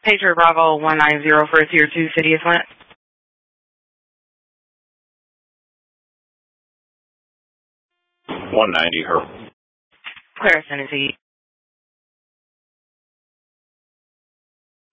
Patriot Bravo 190 for a Tier 2, City of Flint. 190, her. Clear ascendancy.